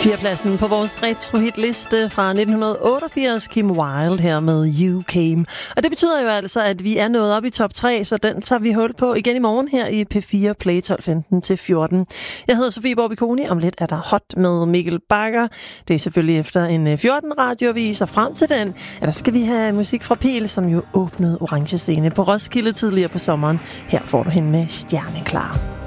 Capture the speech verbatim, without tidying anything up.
Fjerdepladsen på vores retro-hitliste fra nitten otteogfirs, Kim Wilde her med You Came. Og det betyder jo altså, at vi er nået op i top tre, så den tager vi hul på igen i morgen her i P fire Play tolv femten til fjorten. Jeg hedder Sofie Borbiconi. Om lidt er der Hot med Mikkel Bakker. Det er selvfølgelig efter en fjorten radioavis, og frem til den, ja, der skal vi have musik fra Pil, som jo åbnede Orange Scene på Roskilde tidligere på sommeren. Her får du hende med Stjerneklar.